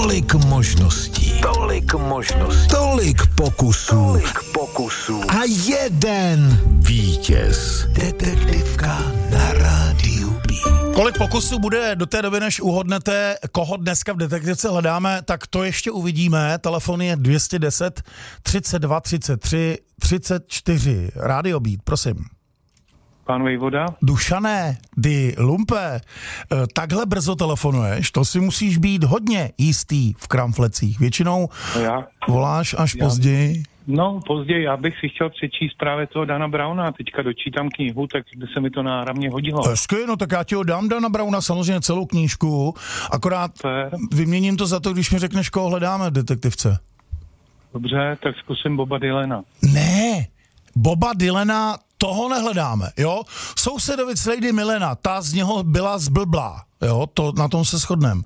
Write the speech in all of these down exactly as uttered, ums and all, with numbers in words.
Tolik možností, tolik možností, tolik pokusů, tolik pokusů a jeden vítěz. Detektivka na rádiu B. Kolik pokusů bude do té doby, než uhodnete, koho dneska v detektivce hledáme, tak to ještě uvidíme. Telefon je dvě stě deset, třicet dva, třicet tři, třicet čtyři. Rádio Beat, prosím. Pán Vejvoda? Dušané, dy lumpe, takhle brzo telefonuješ, to si musíš být hodně jistý v kramflecích. Většinou já, voláš až já, později. No, později, já bych si chtěl přečíst právě toho Dana Browna, teďka dočítám knihu, tak by se mi to náramně hodilo. Hezky, no tak já ti ho dám Dana Browna, samozřejmě celou knížku, akorát Super. Vyměním to za to, když mi řekneš, koho hledáme v detektivce. Dobře, tak zkusím Boba Dylana. Ne, Boba Dylana toho nehledáme, jo. Sousedovic Lady Milena, ta z něho byla zblblá, jo, to, na tom se shodneme.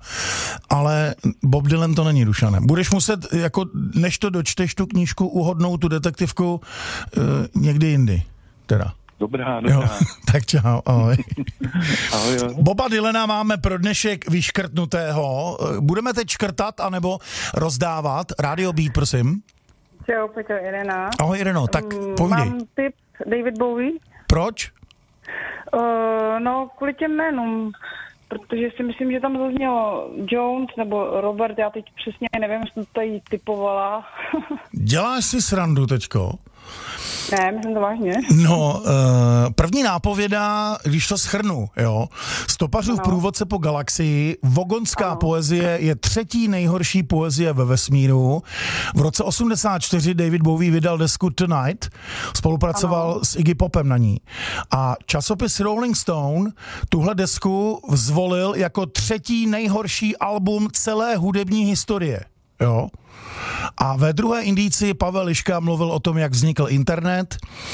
Ale Bob Dylan to není, Dušané. Budeš muset, jako, než to dočteš tu knížku, uhodnout tu detektivku uh, někdy jindy, teda. Dobrá, dobrá. Jo, tak čau, ahoj. Ahoj, jo. Boba Dylana máme pro dnešek vyškrtnutého. Budeme teď škrtat, anebo rozdávat? Rádio Beat, prosím. Čau, Petr, Irena. Ahoj, Ireno, tak povídej. Mám tip David Bowie. Proč? Uh, no, kvůli těm jménům, protože si myslím, že tam zaznělo Jones nebo Robert, já teď přesně nevím, jestli to tady typovala. Děláš si srandu teďko? Ne, myslím to vážně. No, uh, první nápověda, když to shrnu, jo. Stopařův no. průvodce po galaxii, vogonská ano. poezie je třetí nejhorší poezie ve vesmíru. V roce osmdesát čtyři David Bowie vydal desku Tonight, spolupracoval ano. s Iggy Popem na ní. A časopis Rolling Stone tuhle desku zvolil jako třetí nejhorší album celé hudební historie, jo. A ve druhé indici Pavel Liška mluvil o tom, jak vznikl internet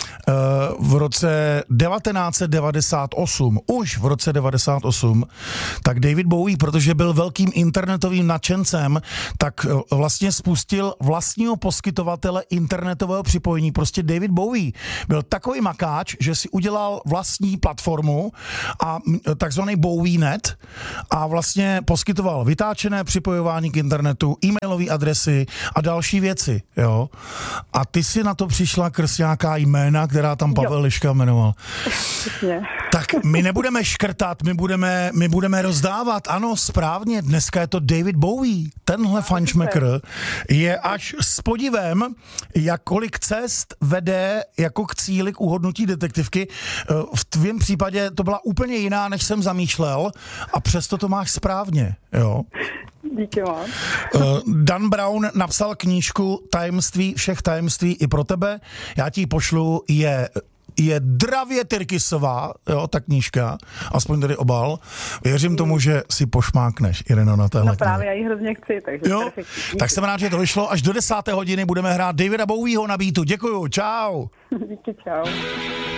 v roce devatenáct set devadesát osm. Už v roce devadesát osm. Tak David Bowie, protože byl velkým internetovým nadšencem, tak vlastně spustil vlastního poskytovatele internetového připojení. Prostě David Bowie byl takový makáč, že si udělal vlastní platformu a takzvaný BowieNet a vlastně poskytoval vytáčené připojování k internetu, e-mailové adresy a další věci, jo. A ty si na to přišla krz nějaká jména, která tam Pavel jo. Liška jmenoval. Tak my nebudeme škrtat, my budeme, my budeme rozdávat. Ano, správně, dneska je to David Bowie. Tenhle fančmekr je až s podivem, jak kolik cest vede jako k cíli k uhodnutí detektivky. V tvém případě to byla úplně jiná, než jsem zamýšlel a přesto to máš správně, jo. Díky vám. Dan Brown napsal knížku Tajemství všech tajemství i pro tebe. Já ti ji pošlu, je je dravě tyrkysová, jo, ta knížka, aspoň tady obal. Věřím tomu, že si pošmákneš, Ireno, na téhle. No právě, já ji hrozně chci, takže jo? perfektní. Tak jsem rád, že to vyšlo. Až do desáté hodiny budeme hrát Davida Bowieho na beatu. Děkuju, čau. Díky, čau.